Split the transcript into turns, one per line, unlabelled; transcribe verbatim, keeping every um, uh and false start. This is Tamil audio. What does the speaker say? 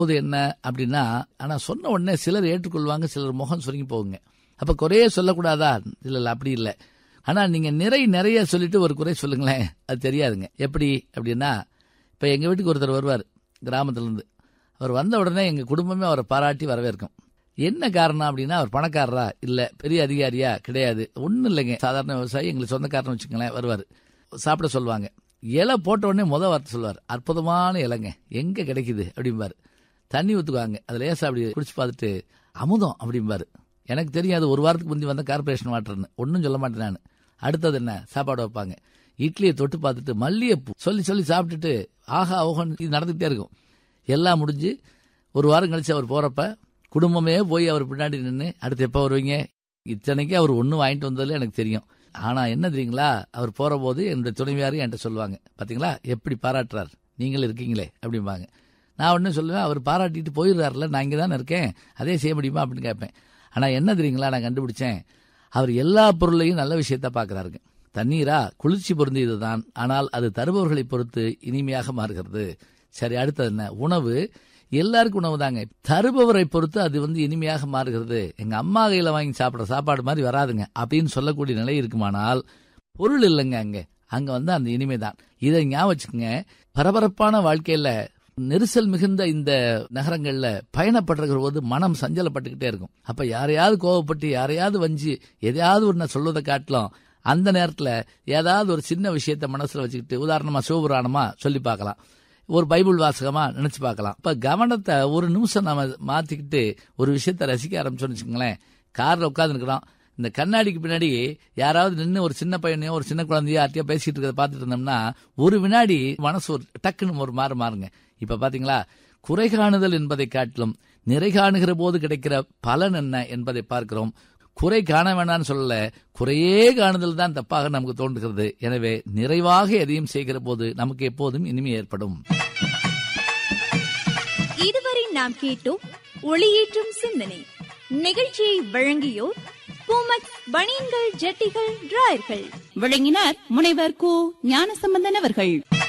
போது என்ன அப்படின்னா, ஆனா சொன்ன உடனே சிலர் ஏற்றுக்கொள்வாங்க, சிலர் முகம் சுருங்கி போகுங்க. அப்ப குறையே சொல்லக்கூடாதா? இல்ல இல்ல அப்படி இல்லை. ஆனா நீங்க நிறை நிறைய சொல்லிட்டு ஒரு குறை சொல்லுங்களேன், அது தெரியாதுங்க. எப்படி அப்படின்னா, இப்ப எங்க வீட்டுக்கு ஒருத்தர் வருவார் கிராமத்துல இருந்து. அவர் வந்த உடனே எங்க குடும்பமே அவரை பாராட்டி வரவேற்கும். என்ன காரணம் அப்படின்னா, அவர் பணக்காரரா இல்ல பெரிய அதிகாரியா கிடையாது, ஒன்னும் இல்லைங்க, சாதாரண விவசாயி, எங்களுக்கு சொந்தக்காரன்னு வச்சுக்கங்களேன். வருவார், சாப்பிட சொல்லுவாங்க. இலை போட்ட உடனே முத வார்த்தை சொல்லுவார், அற்புதமான இலைங்க, எங்க கிடைக்குது அப்படிம்பாரு. தண்ணி ஊற்றுவாங்க, அதுல லேசா அப்படி குடிச்சு பார்த்துட்டு அமுதம் அப்படிம்பாரு. எனக்கு தெரியும் அது ஒரு வாரத்துக்கு முந்தி வந்த கார்பரேஷன் வாட்டர்னு, ஒன்றும் சொல்ல மாட்டேன் நான். அடுத்தது என்ன, சாப்பாடு வைப்பாங்க, இட்லியை தொட்டு பார்த்துட்டு மல்லிகைப்பூ சொல்லி சொல்லி சாப்பிட்டுட்டு ஆஹா ஓஹன் இது நடந்துகிட்டே இருக்கும். எல்லாம் முடிஞ்சு ஒரு வாரம் கழிச்சு அவர் போறப்ப குடும்பமே போய் அவர் பின்னாடி நின்று அடுத்து எப்போ வருவீங்க, இத்தனைக்கு அவர் ஒன்றும் வாங்கிட்டு வந்ததில்ல எனக்கு தெரியும். ஆனா என்ன தெரியுங்களா, அவர் போற போது என்னுடைய துணைவியாரும் என்கிட்ட சொல்லுவாங்க, பாத்தீங்களா எப்படி பாராட்டுறார், நீங்களும் இருக்கீங்களே அப்படிம்பாங்க. நான் ஒன்றும் சொல்லுவேன், அவர் பாராட்டிட்டு போயிடுறாருல, நான் இங்கே தானே இருக்கேன், அதே செய்ய முடியுமா அப்படின்னு கேட்பேன். ஆனா என்ன தெரியுங்களா, நான் கண்டுபிடிச்சேன், அவர் எல்லா பொருளையும் நல்ல விஷயத்த பாக்குறாருங்க. தண்ணீரா குளிர்ச்சி பொருந்தியது தான், ஆனால் அது தருபவர்களை பொறுத்து இனிமையாக மாறுகிறது. சரி, அடுத்தது என்ன, உணவு எல்லாருக்கும் உணவு தாங்க, தருபவரை பொறுத்து அது வந்து இனிமையாக மாறுகிறது. எங்க அம்மா கையில வாங்கி சாப்பிட்ற சாப்பாடு மாதிரி வராதுங்க அப்படின்னு சொல்லக்கூடிய நிலை இருக்குமானால் பொருள் இல்லைங்க, அங்க அங்க வந்து அந்த இனிமை தான். இதை ஞாபகம் வச்சுக்கோங்க. பரபரப்பான வாழ்க்கையில நெரிசல் மிகுந்த இந்த நகரங்கள்ல பயணப்படுற போது மனம் சஞ்சலப்பட்டுக்கிட்டே இருக்கும். அப்ப யாரையாவது கோவப்பட்டு யாரையாவது வஞ்சி எதையாவது ஒன்று சொல்வதை காட்டலாம், அந்த நேரத்துல ஏதாவது ஒரு சின்ன விஷயத்த மனசுல வச்சுக்கிட்டு, உதாரணமா சிவபுராணமா சொல்லி பார்க்கலாம், ஒரு பைபிள் வாசகமா நினைச்சு பார்க்கலாம். இப்ப கவனத்தை ஒரு நிமிஷம் நம்ம மாத்திக்கிட்டு ஒரு விஷயத்த ரசிக்க ஆரம்பிச்சோன்னு வச்சுக்கோங்களேன். கார்ல உட்கார்ந்து இருக்கிறோம், இந்த கண்ணாடிக்கு பின்னாடி யாராவது நின்று ஒரு சின்ன பையனையோ ஒரு சின்ன குழந்தையோ யார்ட்டையோ பேசிட்டு இருக்கிறத பார்த்துட்டு இருந்தோம்னா ஒரு வினாடி மனசு ஒரு டக்குன்னு ஒரு மாறு மாறுங்க. இப்ப பாத்தீங்களா, குறை காணுதல் என்பதை காட்டிலும் நிறை காணுகிற போது கிடைக்கிற பலன் என்ன என்பதை பார்க்கிறோம். குறை காண வேணான்னு சொல்லல, குறையே காணுதல் தான் தப்பாக நமக்கு தோன்றுகிறது. எனவே நிறைவாக எதையும் செய்கிற போது நமக்கு எப்போதும் இனிமை ஏற்படும்.
இதுவரை நாம் கேட்டோம் ஒளியேற்றும் சிந்தனை. நிகழ்ச்சியை வழங்கியோர் பூமக்ஸ் பனியன்கள், ஜட்டிகள், டிராயர்கள்.
வழங்கினார் முனைவர் கு ஞானசம்பந்தன் அவர்கள்.